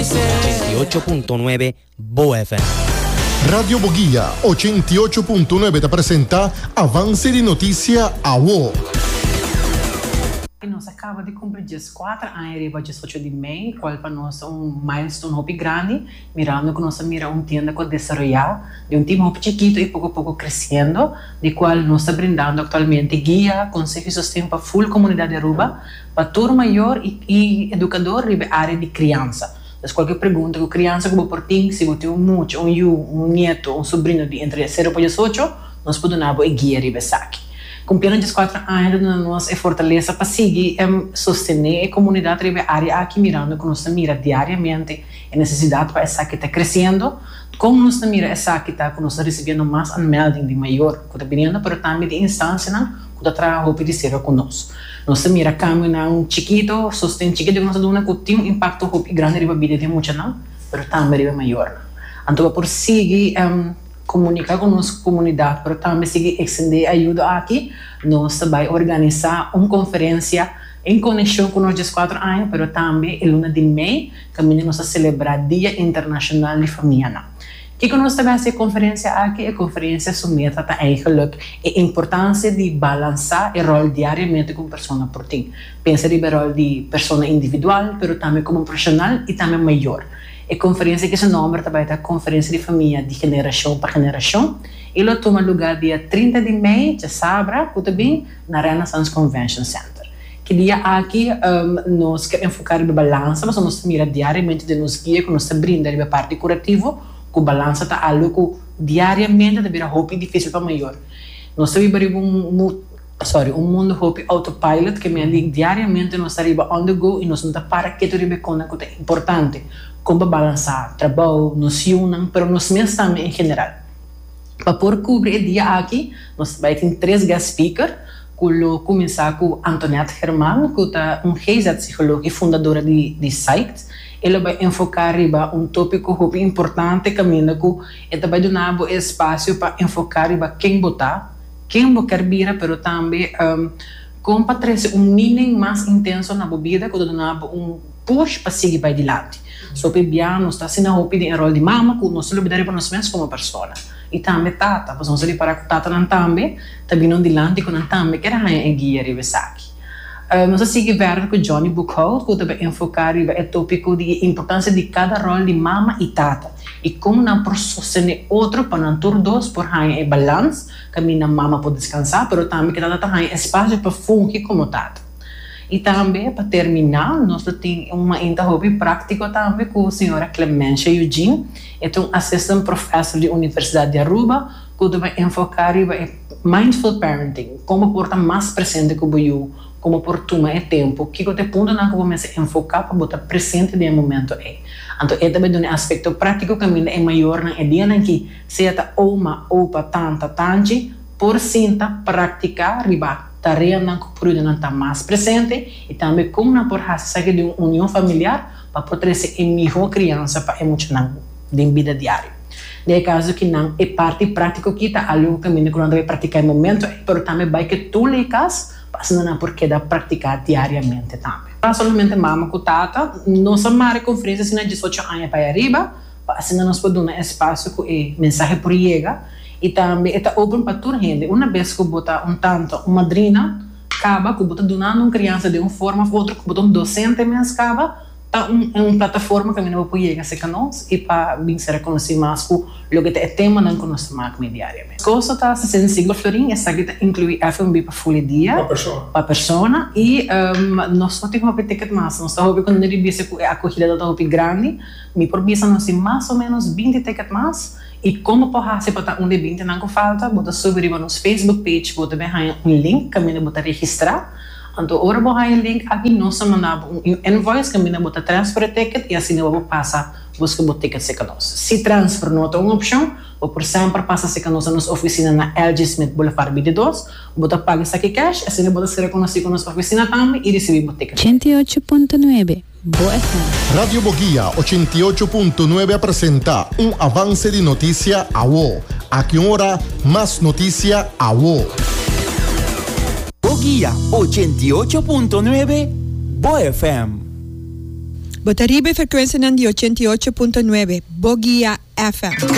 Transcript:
88.9 Boa FM. Radio Boguia 88.9 te presenta Avance de Notícia AWO. Nós acaba de cumprir 4 anos, 18 de maio, qual para nós milestone muito grande, mirando que nós miramos tienda com desarrollar de time muito chiquito e pouco a pouco crescendo, de qual nós estamos brindando atualmente guia, conselho e sustento para full comunidade de Aruba, para turma maior e educador de área de criança. Então, qualquer pergunta que criança como portinho, se você tem um neto, um sobrinho de entre 0 e 18, nós podemos dar guia de saque. Cumprindo 4 anos, nós é fortaleza para seguir sostener a comunidade da área aqui mirando que nós mira diariamente a necessidade para essa que está crescendo, como nós mira essa que está recebendo mais melding de maior que está vindo, mas também de instância que está trabalhando de ser conosco. Nós mira caminho chiquito, sustento chiquito que nós damos que tem impacto grande na vida de muitos não, mas também é maior. Então por seguir comunicar com nossa comunidade, mas também seguir estender ajuda aqui, nós vamos organizar uma conferência em conexão com os 4 anos, mas também em luna de maio, que nós vamos celebrar Dia Internacional de Família. O que nós vamos fazer conferência aqui? A conferência sumeta está eigenlijk a importância de balançar o rol diariamente com pessoa por ti. Pensa no rol de pessoa individual, mas também como profissional e também maior. A conferência que se nome também é a Conferência de Família de Geração para Geração. Ela toma lugar dia 30 de maio, de sábado, na Renaissance Convention Center. Que dia aqui nós queremos focar na balança, mas nós mira diariamente de nos guia, que nós brinda a parte curativa, que a balança está algo diariamente de virar roupa difícil para maior. Nós temos um mundo hope autopilot que me diariamente nós estamos on the go e nós não para que tudo é importante como balançar trabalho, nos unam, mas nós mesmos também em geral. Para por cobrir o dia aqui, nós vamos ter 3 guest speakers, que começar com Antoinette Herman, que é geisa psicóloga e fundadora de site. Ela vai enfocar em tópico muito importante, que vai dar espaço para enfocar em quem botar, quem quer vir, mas também como para trazer meaning mais intenso na bebida, que dá push para seguir para adiante. So, nós está sendo o rol de mama, que nós temos para nós mesmos como pessoa. E também tata, nós temos para que tata não também não dilante com não também que era a guia de aqui. Nós seguimos com Johnny Buchholz, que também enfocar o tópico de importância de cada rol de mama e tata. E como não por sostener outro para não ter dois por aí balance, que a mama pode descansar, mas também que tata tem espaço para funcionar como tata. E também, para terminar, nós temos uma interrupção prática também com a senhora Clemência Eugene, é um assistant professor da Universidade de Aruba, que vai enfocar em mindful parenting, como portar mais presente com o eu, como por tomar tempo, que o ponto não começa a enfocar para botar presente no momento Então, é também um aspecto prático que é maior na dia em que seja uma ou tanta, por cinta praticar riba tarefa não cumprir não está mais presente e também como não por raça de uma união familiar para poder ser a melhor criança para emocionar de vida diária. De caso que não é parte prática que está algo que não vai praticar no momento, mas também vai que tu licas para não porque dá praticar diariamente também. Para somente mama com tata, nossa maior conferência se não 18 anos para arriba, para assim nós podemos dar espaço com a mensagem por chega. E também está open para toda gente. Uma vez que botar uma madrina, acaba que botar donando uma criança de uma forma, outra que botar docente, mas acaba tá uma plataforma que não pode chegar a nós e para bem ser reconhecido mais com o que é tema não conhece mais diariamente. Coisa está se siglo florim, essa que inclui F&B para full dia, para persona e nós só temos uma ticket mais, nós estamos quando ele disse que a corrida da top grande, me por bisa nós tem mais ou menos 20 tickets mais. E como pode ser para um de 20 não falta, bota subir no Facebook page, bota bem um link que a minha bota registrar. Então, ora bota o link aqui nós mandamos um invoice que a minha bota transfer ticket e assim eu vou passar busca o ticket se nós. Se transfer não é uma opção, ou por sempre passa se nós na oficina na LG Smith Boulevard 22, bota paga isso aqui cash, assim eu bota ser reconhecido com nossa oficina também e receber o ticket. 108.9 Boa FM. Radio Boguia 88.9 apresenta avance de notícia AWO. Aqui hora, mais notícia AWO. Boguia 88.9 Boa FM. Gotaribe frecuencia di 88.9 Bogia FM.